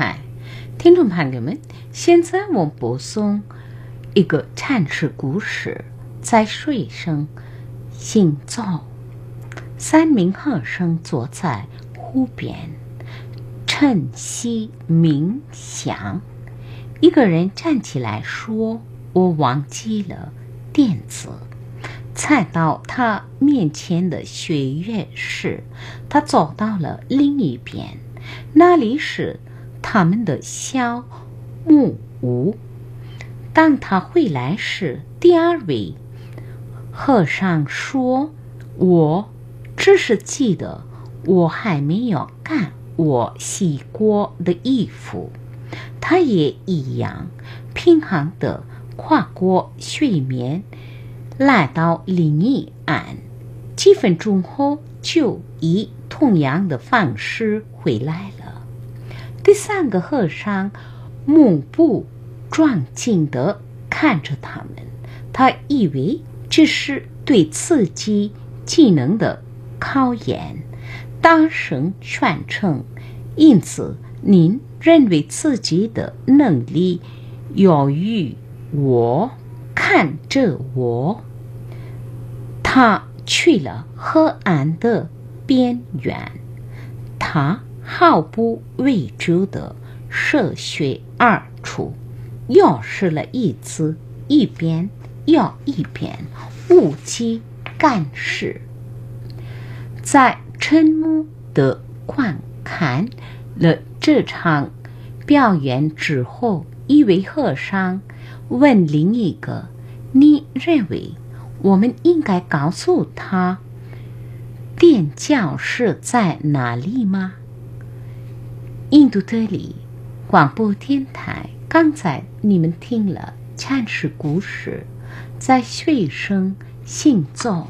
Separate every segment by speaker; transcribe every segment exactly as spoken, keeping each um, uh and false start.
Speaker 1: 台，听众朋友们，现在我们播送一个禅师故事，在水上行走。三名和尚坐在湖边，晨曦冥想。一个人站起来说：“我忘记了垫子。”踩到他面前的雪月时，他走到了另一边，那里是他们的小木屋。当他回来时，第二位和尚说：“我只是记得我还没有干我洗过的衣服。”他也一样平衡地跨过水面，来到另一岸，几分钟后就以同样的方式回来了。第三个和尚目不转睛地看着他们，他以为这是对自己技能的考验，大声宣称：“因此您认为自己的能力优于我？看着我！”他去了河岸的边缘，他毫不畏惧地射血而出，又试了一次，一边又一边，无计干事。在沉默地观看了这场表演之后，一位和尚问另一个：“你认为我们应该告诉他垫脚是在哪里吗？”印度德里广播电台，刚才你们听了禅师故事，在水上行走。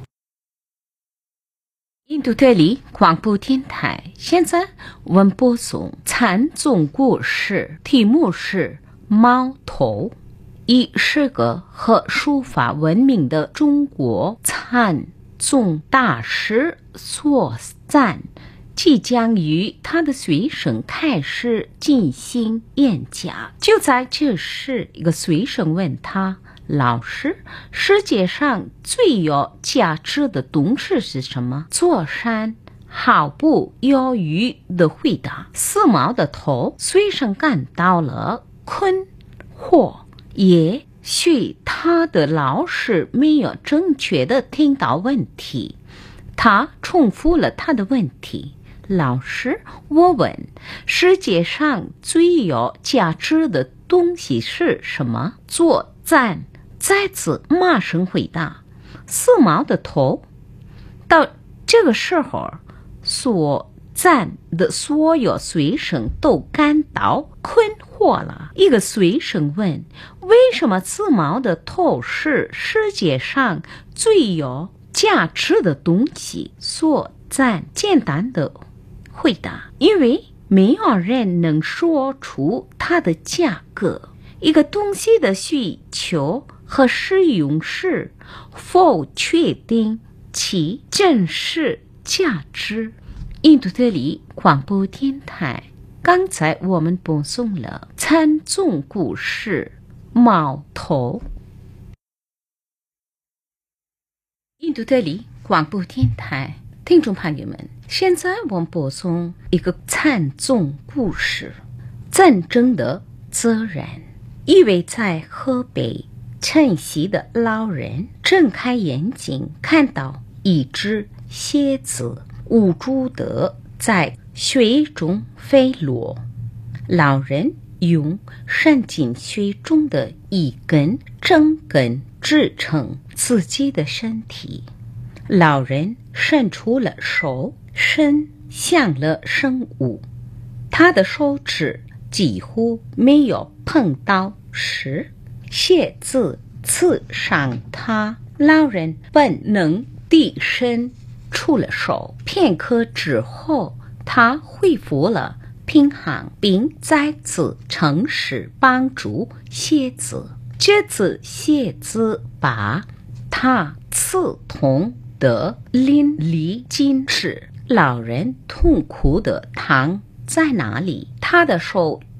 Speaker 1: 印度德里广播电台，现在我们播送禅宗故事，题目是猫头。以是个和书法闻名的中国禅宗大师所赞，即将与他的学生开始进行演讲。就在这时，一个学生问他：“老师，世界上最有价值的东西是什么？”左山毫不犹豫地回答：“四毛的头。”学生感到了困惑，也许他的老师没有正确地听到问题，他重复了他的问题：“老师，我问，世界上最有价值的东西是什么？”左赞再次马上回答：“四毛的头。”到这个时候，所赞的所有学生都感到困惑了。一个学生问：“为什么四毛的头是世界上最有价值的东西？”所赞简单的回答：“因为没有人能说出它的价格。一个东西的需求和使用时，否确定其真实价值。”印度德里广播电台，刚才我们播送了禅宗故事猫头。印度德里广播电台，听众朋友们，现在我们播送一个禅宗故事：战争的责任。一位在河北晨曦的老人睁开眼睛，看到一只蝎子无助地在水中飞落。老人用伸进水中的一根针根支撑自己的身体。老人伸出了手，伸向了生物，他的手指几乎没有碰到时，蝎子刺伤他。老人本能地伸出了手，片刻之后，他恢复了平衡，并再次尝试帮助蝎子。这次蝎子把他刺痛得淋漓尽致。老人痛苦地躺在那里，他的手